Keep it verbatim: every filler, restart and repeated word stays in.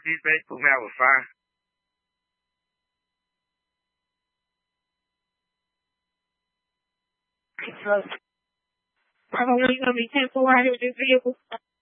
Please, babe, put me out with fire. So, I don't know you're gonna be ten four out here with this vehicle.